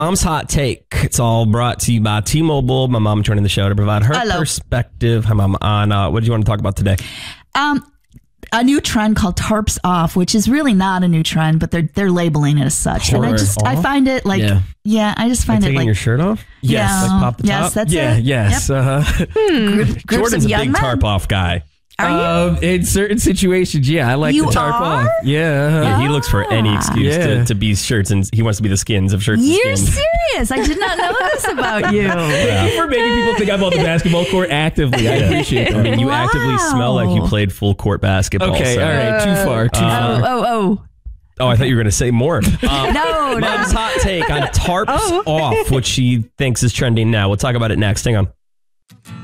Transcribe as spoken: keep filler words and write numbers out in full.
Mom's Hot Take. It's all brought to you by T-Mobile. My mom joining the show to provide her Hello. perspective. Hi, Mom. On uh, what do you want to talk about today? Um, a new trend called tarps off, which is really not a new trend, but they're they're labeling it as such. And I Tarps just I off? find it like Yeah. yeah, I just find Like it taking like your shirt off? Yes. Like pop the Yes, top? that's yeah, it. yes. Yep. Uh-huh. groups Jordan's of a young big men. tarp off guy. Are you? Um, in certain situations, yeah, I like You the tarp are? off. Yeah. Yeah, he looks for any excuse Yeah. to, to be shirts, and he wants to be the skins of shirts You're and skins. serious. I did not know this about you. Thank you for making people think I'm on the basketball court actively. I appreciate I that. mean, you Wow. actively smell like you played full court basketball. Okay, so- all right, too far, too Oh, far. oh, oh. Oh, I thought you were going to say more. Uh, No, no. Mom's hot take on tarps Oh. off, which she thinks is trending now. We'll talk about it next. Hang on.